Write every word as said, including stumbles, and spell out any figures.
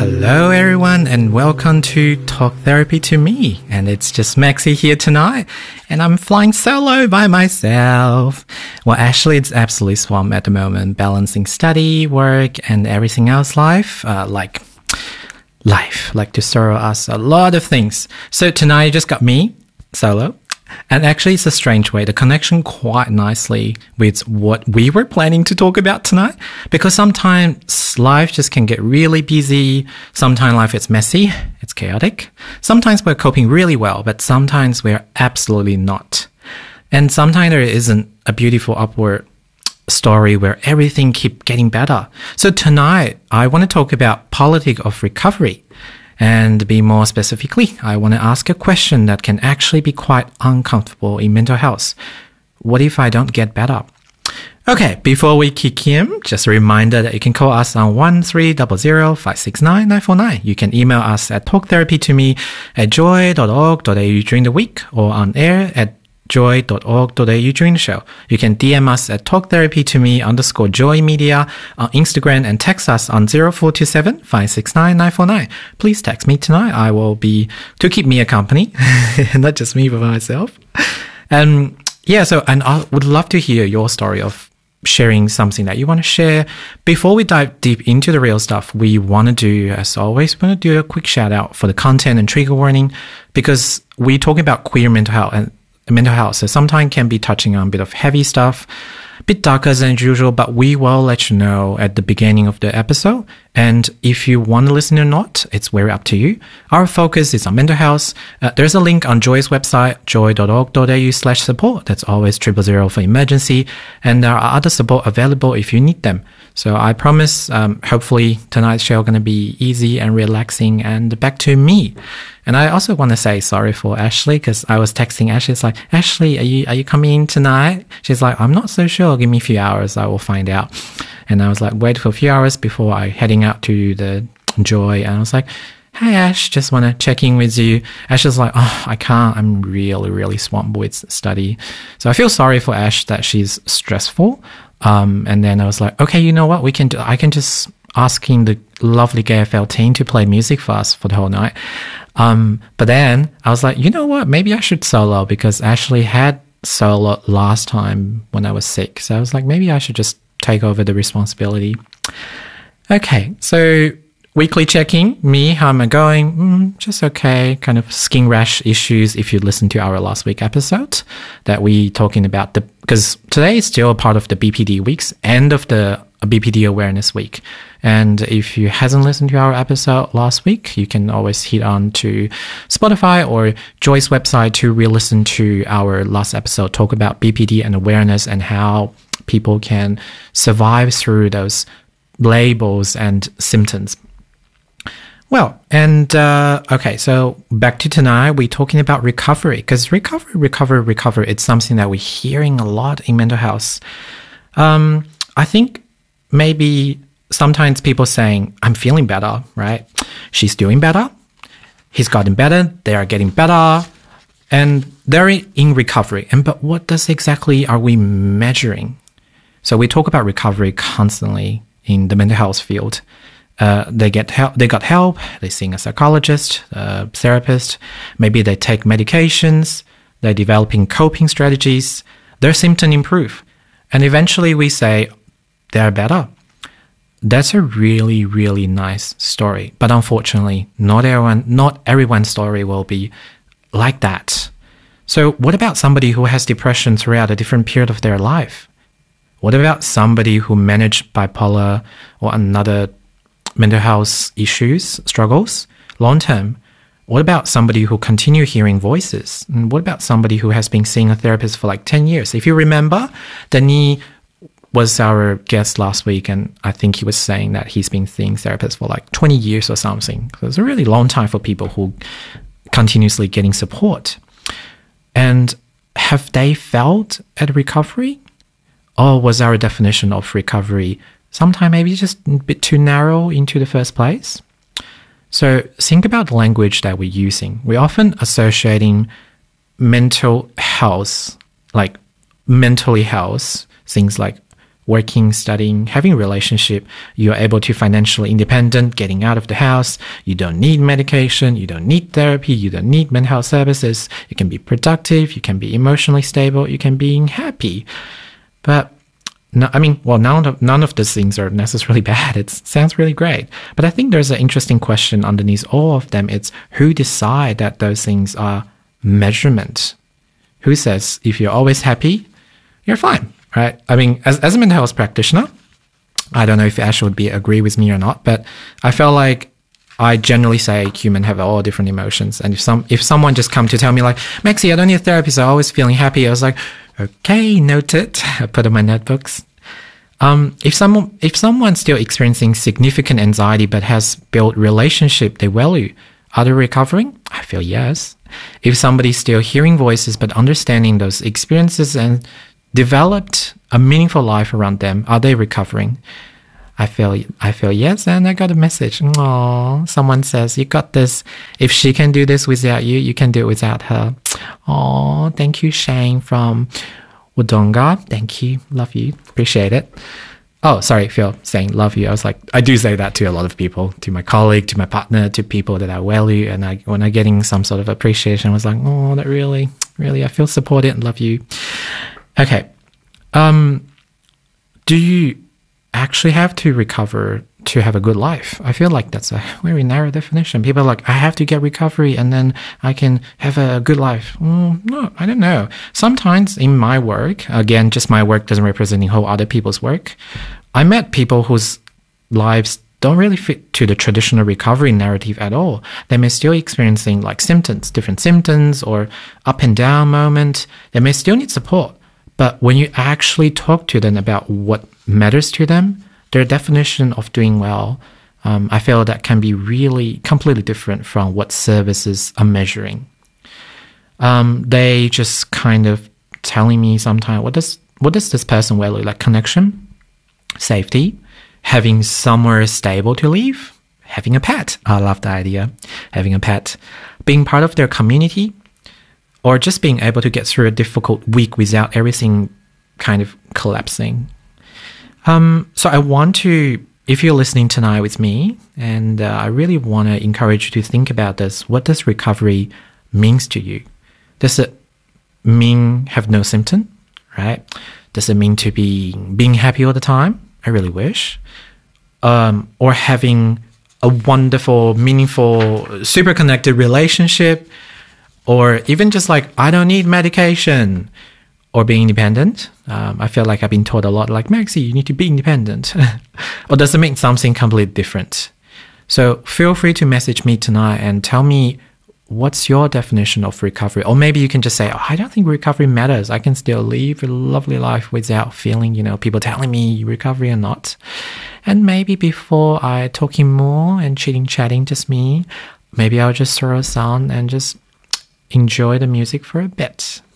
Hello everyone and welcome to Talk Therapy to Me, and it's just Maxi here tonight and I'm flying solo by myself. Well, actually it's absolutely swamped at the moment, balancing study, work and everything else life, uh, like life, like to throw us a lot of things. So tonight you just got me, solo. And actually, it's a strange way. The connection quite nicely with what we were planning to talk about tonight. Because sometimes life just can get really busy. Sometimes life is messy. It's chaotic. Sometimes we're coping really well, but sometimes we're absolutely not. And sometimes there isn't a beautiful upward story where everything keeps getting better. So tonight, I want to talk about politics of recovery. And be more specifically, I want to ask a question that can actually be quite uncomfortable in mental health. What if I don't get better? Okay, before we kick in, just a reminder that you can call us on one three zero zero, five six nine, nine four nine. You can email us at talktherapytome at joy dot org dot a u during the week or on air at joy dot org dot a u during the show. You can D M us at talktherapytome underscore joy media on Instagram and text us on zero four two seven, five six nine, nine four nine. Please text me tonight. I will be, to keep me a company, not just me by myself. Um, yeah, so, and I would love to hear your story of sharing something that you want to share. Before we dive deep into the real stuff, we want to do, as always, we want to do a quick shout out for the content and trigger warning, because we're talking about queer mental health and mental health, so sometimes can be touching on a bit of heavy stuff, a bit darker than usual, but we will let you know at the beginning of the episode. And if you want to listen or not, it's very up to you. Our focus is on mental health. Uh, there's a link on Joy's website, joy dot org dot a u slash support. That's always triple zero for emergency. And there are other support available if you need them. So I promise, um, hopefully tonight's show going to be easy and relaxing. And back to me. And I also want to say sorry for Ashley, because I was texting Ashley. It's like, Ashley, are you are you coming in tonight? She's like, I'm not so sure. Give me a few hours. I will find out. And I was like, wait for a few hours before I heading out to the Joy. And I was like, hey, Ash, just want to check in with you. Ash is like, oh, I can't. I'm really, really swamped with study. So I feel sorry for Ash that she's stressful. Um, and then I was like, okay, you know what? We can do, I can just asking the lovely G F L team to play music for us for the whole night. Um, but then I was like, you know what? Maybe I should solo, because Ashley had solo last time when I was sick. So I was like, maybe I should just take over the responsibility. Okay, so weekly checking. Me, how am I going? Mm, just okay. Kind of skin rash issues if you listen to our last week episode that we talking about. the Because today is still a part of the B P D weeks, end of the B P D Awareness Week. And if you hasn't listened to our episode last week, you can always hit on to Spotify or Joy's website to re-listen to our last episode, talk about B P D and awareness and how people can survive through those labels and symptoms. Well, and uh, okay, so back to tonight, we're talking about recovery, because recovery, recovery, recovery, it's something that we're hearing a lot in mental health. Um, I think maybe sometimes people saying, I'm feeling better, right? She's doing better. He's gotten better. They are getting better. And they're in recovery. And but what does exactly are we measuring? So we talk about recovery constantly in the mental health field. Uh, they get help. They got help. They see a psychologist, a therapist. Maybe they take medications. They're developing coping strategies. Their symptoms improve. And eventually we say, they're better. That's a really, really nice story. But unfortunately, not everyone, not everyone's story will be like that. So what about somebody who has depression throughout a different period of their life? What about somebody who managed bipolar or another mental health issues, struggles, long term? What about somebody who continue hearing voices? And what about somebody who has been seeing a therapist for like ten years? If you remember, Denis was our guest last week, and I think he was saying that he's been seeing therapists for like twenty years or something. So it's a really long time for people who continuously getting support. And have they felt at recovery? Or was our definition of recovery sometimes maybe just a bit too narrow into the first place? So think about the language that we're using. We're often associating mental health, like mentally health, things like working, studying, having a relationship, you're able to financially independent, getting out of the house. You don't need medication. You don't need therapy. You don't need mental health services. You can be productive. You can be emotionally stable. You can be happy. But no, I mean, well, none of, none of these things are necessarily bad. It sounds really great. But I think there's an interesting question underneath all of them. It's who decide that those things are measurement? Who says if you're always happy, you're fine, right? I mean, as, as a mental health practitioner, I don't know if Ash would be agree with me or not, but I feel like I generally say humans have all different emotions. And if some if someone just come to tell me like, Maxi, I don't need therapy, so I'm always feeling happy, I was like, okay, noted. I put in my notebooks. Um, if someone if someone's still experiencing significant anxiety but has built relationship they value, are they recovering? I feel yes. If somebody's still hearing voices but understanding those experiences and developed a meaningful life around them, are they recovering? I feel I feel yes, and I got a message. Aww, someone says, you got this. If she can do this without you, you can do it without her. Aww, thank you, Shane from Wodonga. Thank you. Love you. Appreciate it. Oh, sorry, Phil, saying love you. I was like, I do say that to a lot of people, to my colleague, to my partner, to people that I value. And I, when I'm getting some sort of appreciation, I was like, oh, that really, really, I feel supported and love you. Okay. Um, do you actually have to recover to have a good life? I feel like that's a very narrow definition. People are like, I have to get recovery and then I can have a good life. Mm, no, I don't know. Sometimes in my work, again, just my work doesn't represent whole other people's work. I met people whose lives don't really fit to the traditional recovery narrative at all. They may still experiencing like symptoms, different symptoms or up and down moment. They may still need support. But when you actually talk to them about what matters to them, their definition of doing well, um, I feel that can be really completely different from what services are measuring. Um, they just kind of telling me sometimes, what does what does this person value? Like connection, safety, having somewhere stable to live, having a pet. I love the idea. Having a pet, being part of their community, or just being able to get through a difficult week without everything kind of collapsing. Um, so I want to, if you're listening tonight with me, and uh, I really want to encourage you to think about this. What does recovery means to you? Does it mean have no symptom, right? Does it mean to be being happy all the time? I really wish. Um, or having a wonderful, meaningful, super connected relationship, or even just like, I don't need medication, or being independent. Um, I feel like I've been taught a lot, like, Maxi, you need to be independent. Or does it mean something completely different? So feel free to message me tonight and tell me what's your definition of recovery. Or maybe you can just say, oh, I don't think recovery matters. I can still live a lovely life without feeling, you know, people telling me recovery or not. And maybe before I talking more and chitting chatting, just me, maybe I'll just throw a sound and just enjoy the music for a bit.